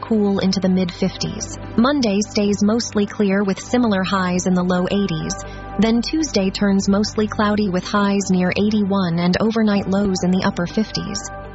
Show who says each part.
Speaker 1: cool into the mid-50s. Monday stays mostly clear with similar highs in the low 80s. Then Tuesday turns mostly cloudy with highs near 81 and overnight lows in the upper 50s.